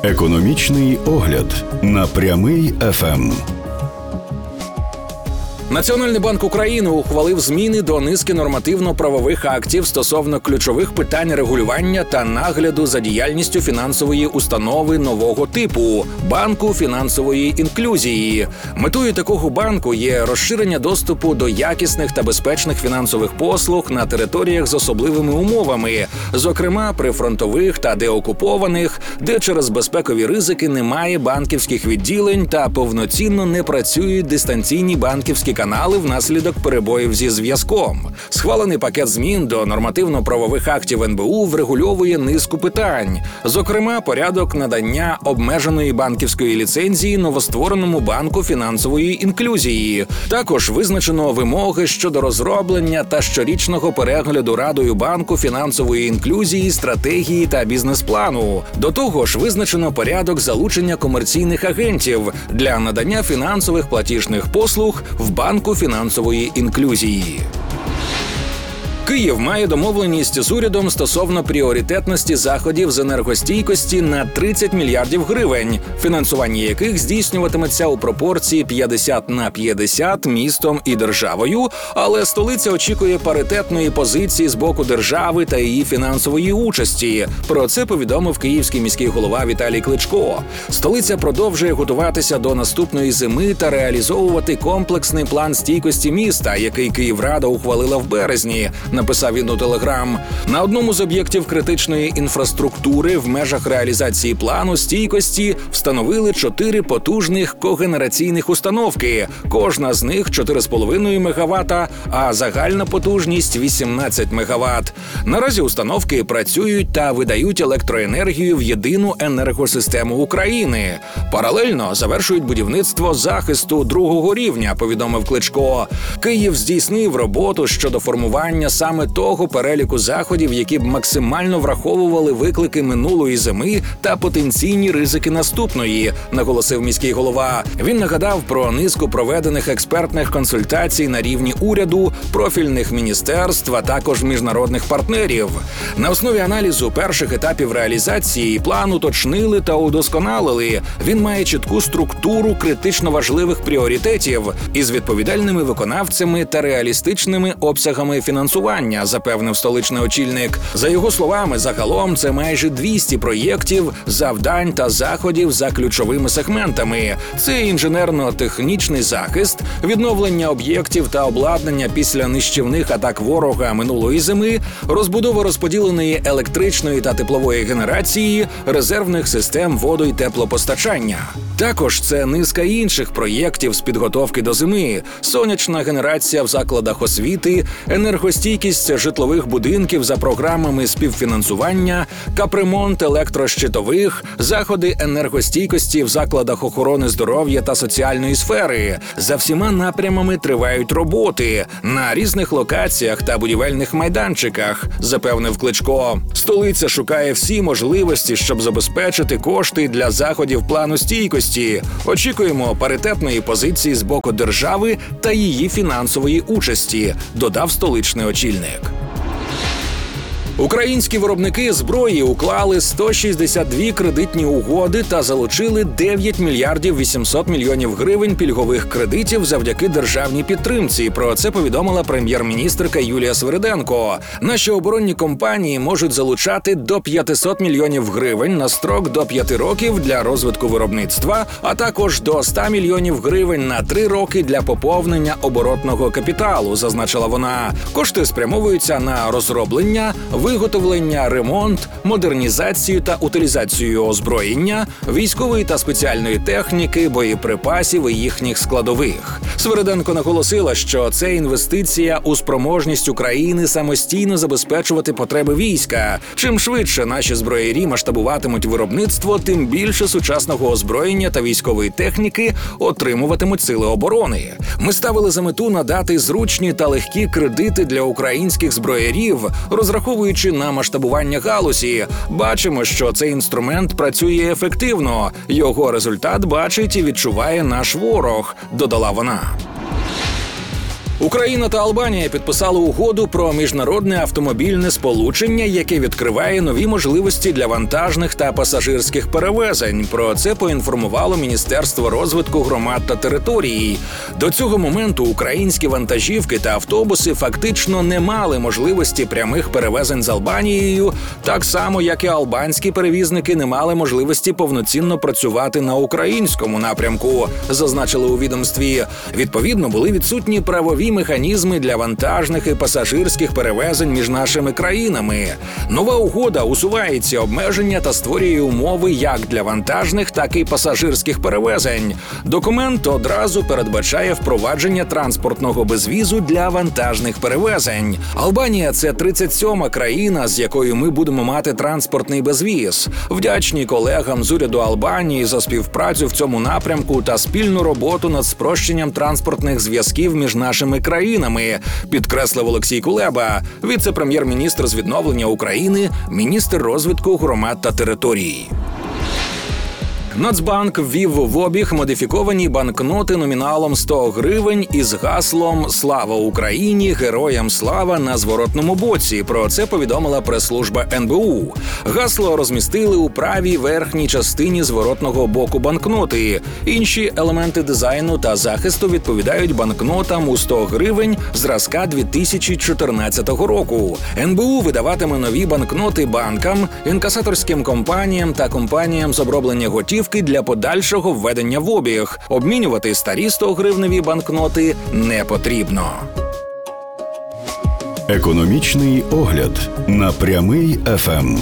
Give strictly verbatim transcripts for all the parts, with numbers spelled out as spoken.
Економічний огляд на Прямий еф ем. Національний банк України ухвалив зміни до низки нормативно-правових актів стосовно ключових питань регулювання та нагляду за діяльністю фінансової установи нового типу – банку фінансової інклюзії. Метою такого банку є розширення доступу до якісних та безпечних фінансових послуг на територіях з особливими умовами, зокрема прифронтових та деокупованих, де через безпекові ризики немає банківських відділень та повноцінно не працюють дистанційні банківські канали внаслідок перебоїв зі зв'язком. Схвалений пакет змін до нормативно-правових актів ен бе у врегульовує низку питань, зокрема порядок надання обмеженої банківської ліцензії новоствореному банку фінансової інклюзії. Також визначено вимоги щодо розроблення та щорічного перегляду Радою банку фінансової інклюзії стратегії та бізнес-плану. До того ж, визначено порядок залучення комерційних агентів для надання фінансових платіжних послуг в банку фінансової інклюзії. Київ має домовленість з урядом стосовно пріоритетності заходів з енергостійкості на тридцять мільярдів гривень, фінансування яких здійснюватиметься у пропорції п'ятдесят на п'ятдесят містом і державою, але столиця очікує паритетної позиції з боку держави та її фінансової участі. Про це повідомив київський міський голова Віталій Кличко. Столиця продовжує готуватися до наступної зими та реалізовувати комплексний план стійкості міста, який Київрада ухвалила в березні, написав він у Телеграм. На одному з об'єктів критичної інфраструктури в межах реалізації плану стійкості встановили чотири потужних когенераційних установки. Кожна з них чотири з половиною мегаватта, а загальна потужність вісімнадцять мегаватт. Наразі установки працюють та видають електроенергію в єдину енергосистему України. Паралельно завершують будівництво захисту другого рівня, повідомив Кличко. Київ здійснив роботу щодо формування саме того переліку заходів, які б максимально враховували виклики минулої зими та потенційні ризики наступної, наголосив міський голова. Він нагадав про низку проведених експертних консультацій на рівні уряду, профільних міністерств, а також міжнародних партнерів. На основі аналізу перших етапів реалізації план уточнили та удосконалили. Він має чітку структуру критично важливих пріоритетів із відповідальними виконавцями та реалістичними обсягами фінансування, запевнив столичний очільник. За його словами, загалом це майже двісті проєктів, завдань та заходів за ключовими сегментами. Це інженерно-технічний захист, відновлення об'єктів та обладнання після нищівних атак ворога минулої зими, розбудова розподіленої електричної та теплової генерації, резервних систем водо- і теплопостачання. Також це низка інших проєктів з підготовки до зими, сонячна генерація в закладах освіти, енергостійкість житлових будинків за програмами співфінансування, капремонт електрощитових, заходи енергостійкості в закладах охорони здоров'я та соціальної сфери. За всіма напрямами тривають роботи на різних локаціях та будівельних майданчиках, запевнив Кличко. Столиця шукає всі можливості, щоб забезпечити кошти для заходів плану стійкості. Очікуємо паритетної позиції з боку держави та її фінансової участі, додав столичний очільник. Українські виробники зброї уклали сто шістдесят дві кредитні угоди та залучили дев'ять мільярдів вісімсот мільйонів гривень пільгових кредитів завдяки державній підтримці. Про це повідомила прем'єр-міністерка Юлія Свириденко. Наші оборонні компанії можуть залучати до п'ятсот мільйонів гривень на строк до п'яти років для розвитку виробництва, а також до ста мільйонів гривень на три роки для поповнення оборотного капіталу, зазначила вона. Кошти спрямовуються на розроблення, виготовлення, ремонт, модернізацію та утилізацію озброєння, військової та спеціальної техніки, боєприпасів і їхніх складових. Свириденко наголосила, що це інвестиція у спроможність України самостійно забезпечувати потреби війська. Чим швидше наші зброярі масштабуватимуть виробництво, тим більше сучасного озброєння та військової техніки отримуватимуть сили оборони. Ми ставили за мету надати зручні та легкі кредити для українських зброярів, розраховуючи на масштабування галузі. Бачимо, що цей інструмент працює ефективно. Його результат бачить і відчуває наш ворог, додала вона. Україна та Албанія підписали угоду про міжнародне автомобільне сполучення, яке відкриває нові можливості для вантажних та пасажирських перевезень. Про це поінформувало Міністерство розвитку громад та територій. До цього моменту українські вантажівки та автобуси фактично не мали можливості прямих перевезень з Албанією, так само, як і албанські перевізники не мали можливості повноцінно працювати на українському напрямку, зазначили у відомстві. Відповідно, були відсутні правові механізми для вантажних і пасажирських перевезень між нашими країнами. Нова угода усуває ці обмеження та створює умови як для вантажних, так і пасажирських перевезень. Документ одразу передбачає впровадження транспортного безвізу для вантажних перевезень. Албанія – це тридцять сьома країна, з якою ми будемо мати транспортний безвіз. Вдячні колегам з уряду Албанії за співпрацю в цьому напрямку та спільну роботу над спрощенням транспортних зв'язків між нашими країнами, підкреслив Олексій Кулеба, віце-прем'єр-міністр з відновлення України, міністр розвитку громад та територій. Нацбанк ввів в обіг модифіковані банкноти номіналом сто гривень із гаслом «Слава Україні! Героям слава!» на зворотному боці. Про це повідомила прес-служба ен бе у. Гасло розмістили у правій верхній частині зворотного боку банкноти. Інші елементи дизайну та захисту відповідають банкнотам у сто гривень зразка дві тисячі чотирнадцятого року. ен бе у видаватиме нові банкноти банкам, інкасаторським компаніям та компаніям з оброблення готівки для подальшого введення в обіг. Обмінювати старі сто-гривневі банкноти не потрібно. Економічний огляд на Прямий еф ем.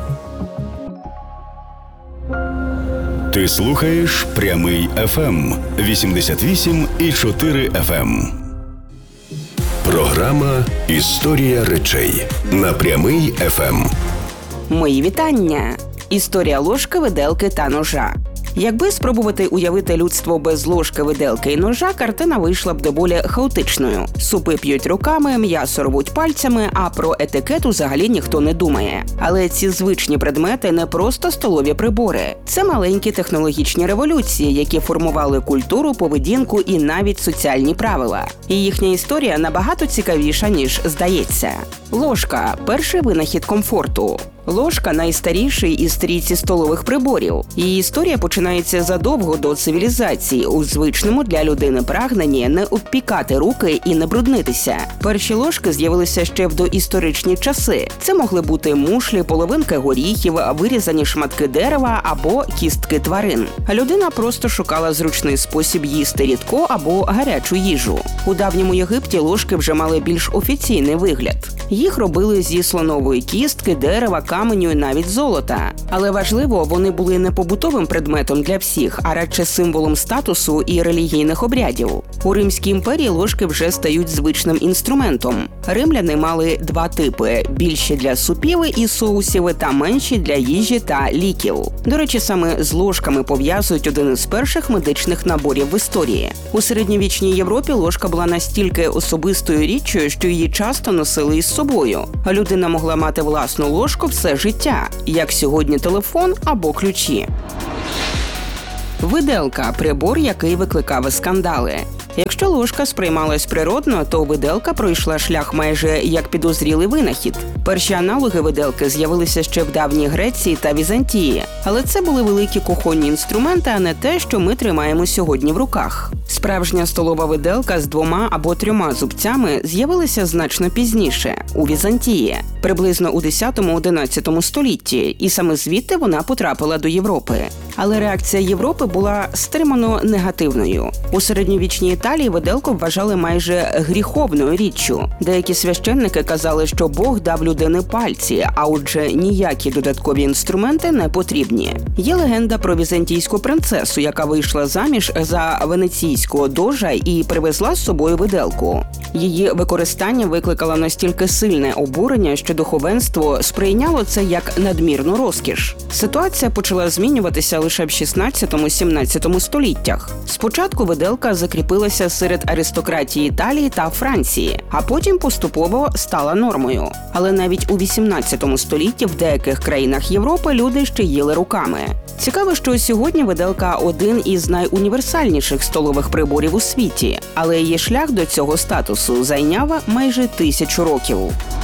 Ти слухаєш Прямий еф ем вісімдесят вісім і чотири еф ем. Програма «Історія речей» на Прямий еф ем. Мої вітання! Історія ложки, виделки та ножа. Якби спробувати уявити людство без ложки, виделки і ножа, картина вийшла б доволі хаотичною. Супи п'ють руками, м'ясо рвуть пальцями, а про етикет взагалі ніхто не думає. Але ці звичні предмети не просто столові прибори. Це маленькі технологічні революції, які формували культуру, поведінку і навіть соціальні правила. І їхня історія набагато цікавіша, ніж здається. Ложка – перший винахід комфорту. Ложка – найстаріший із трійці столових приборів. Її історія починається задовго до цивілізації, у звичному для людини прагненні не обпікати руки і не бруднитися. Перші ложки з'явилися ще в доісторичні часи. Це могли бути мушлі, половинки горіхів, вирізані шматки дерева або кістки тварин. Людина просто шукала зручний спосіб їсти рідко або гарячу їжу. У давньому Єгипті ложки вже мали більш офіційний вигляд. Їх робили зі слонової кістки, дерева, каменю і навіть золота. Але важливо, вони були не побутовим предметом для всіх, а радше символом статусу і релігійних обрядів. У Римській імперії ложки вже стають звичним інструментом. Римляни мали два типи – більші для супів і соусів та менші для їжі та ліків. До речі, саме з ложками пов'язують один із перших медичних наборів в історії. У середньовічній Європі ложка була настільки особистою річчю, що її часто носили із собою. Людина могла мати власну ложку все життя, як сьогодні телефон або ключі. Виделка – прибор, який викликав скандали. Якщо ложка сприймалась природно, то виделка пройшла шлях майже як підозрілий винахід. Перші аналоги виделки з'явилися ще в давній Греції та Візантії. Але це були великі кухонні інструменти, а не те, що ми тримаємо сьогодні в руках. Справжня столова виделка з двома або трьома зубцями з'явилася значно пізніше, у Візантії, приблизно у десятому-одинадцятому столітті, і саме звідти вона потрапила до Європи. Але реакція Європи була стримано негативною. У середньовічній Італії виделку вважали майже гріховною річчю. Деякі священники казали, що Бог дав людині пальці, а отже ніякі додаткові інструменти не потрібні. Є легенда про візантійську принцесу, яка вийшла заміж за венеційського дожа і привезла з собою виделку. Її використання викликало настільки сильне обурення, що духовенство сприйняло це як надмірну розкіш. Ситуація почала змінюватися лише в шістнадцятому-сімнадцятому століттях. Спочатку виделка закріпилася серед аристократії Італії та Франції, а потім поступово стала нормою. Але навіть у вісімнадцятому столітті в деяких країнах Європи люди ще їли руками. Цікаво, що сьогодні виделка – один із найуніверсальніших столових приборів у світі, але її шлях до цього статусу зайняв майже тисячу років.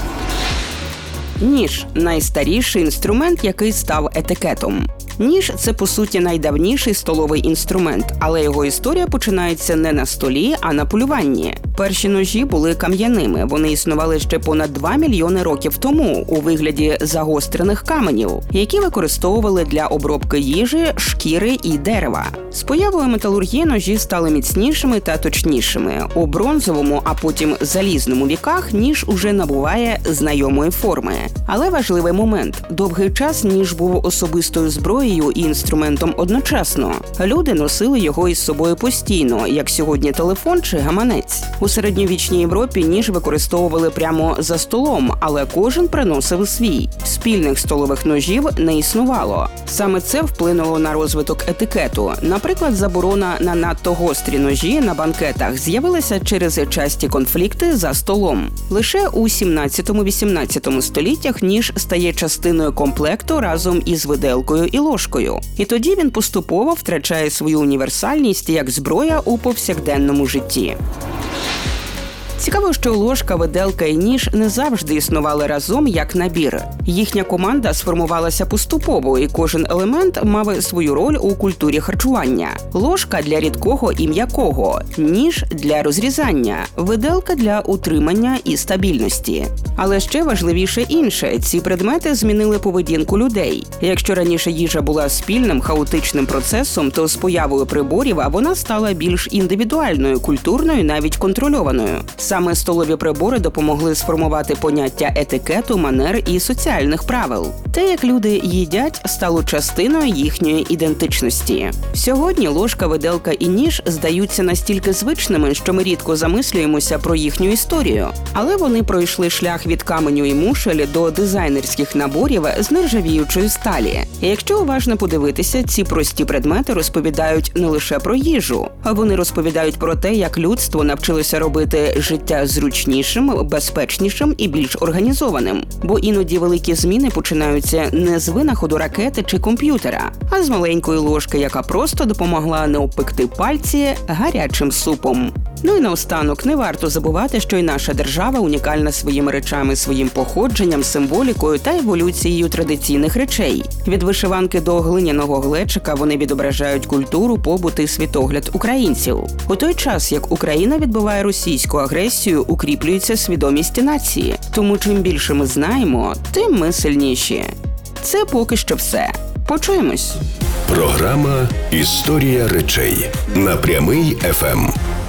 Ніж – найстаріший інструмент, який став етикетом. Ніж – це, по суті, найдавніший столовий інструмент, але його історія починається не на столі, а на полюванні. Перші ножі були кам'яними, вони існували ще понад два мільйони років тому у вигляді загострених каменів, які використовували для обробки їжі, шкіри і дерева. З появою металургії ножі стали міцнішими та точнішими. У бронзовому, а потім залізному віках ніж уже набуває знайомої форми. Але важливий момент – довгий час ніж був особистою зброєю і інструментом одночасно. Люди носили його із собою постійно, як сьогодні телефон чи гаманець. У середньовічній Європі ніж використовували прямо за столом, але кожен приносив свій. Спільних столових ножів не існувало. Саме це вплинуло на розвиток етикету. Наприклад, заборона на надто гострі ножі на банкетах з'явилася через часті конфлікти за столом. Лише у сімнадцятому-вісімнадцятому століттях ніж стає частиною комплекту разом із виделкою і ложкою. І тоді він поступово втрачає свою універсальність як зброя у повсякденному житті. Цікаво, що ложка, виделка і ніж не завжди існували разом як набір. Їхня команда сформувалася поступово, і кожен елемент мав свою роль у культурі харчування. Ложка – для рідкого і м'якого, ніж – для розрізання, виделка – для утримання і стабільності. Але ще важливіше інше – ці предмети змінили поведінку людей. Якщо раніше їжа була спільним, хаотичним процесом, то з появою приборів вона стала більш індивідуальною, культурною, навіть контрольованою. Саме столові прибори допомогли сформувати поняття етикету, манер і соціальних правил. Те, як люди їдять, стало частиною їхньої ідентичності. Сьогодні ложка, виделка і ніж здаються настільки звичними, що ми рідко замислюємося про їхню історію. Але вони пройшли шлях від каменю і мушель до дизайнерських наборів з нержавіючої сталі. І якщо уважно подивитися, ці прості предмети розповідають не лише про їжу, а вони розповідають про те, як людство навчилося робити життя зручнішим, безпечнішим і більш організованим. Бо іноді великі зміни починаються не з винаходу ракети чи комп'ютера, а з маленької ложки, яка просто допомогла не обпекти пальці гарячим супом. Ну і наостанок, не варто забувати, що і наша держава унікальна своїми речами, своїм походженням, символікою та еволюцією традиційних речей. Від вишиванки до глиняного глечика вони відображають культуру, побут і світогляд українців. У той час, як Україна відбиває російську агресію, укріплюється свідомість нації. Тому чим більше ми знаємо, тим ми сильніші. Це поки що все. Почуємось. Програма «Історія речей» на Прямий еф ем.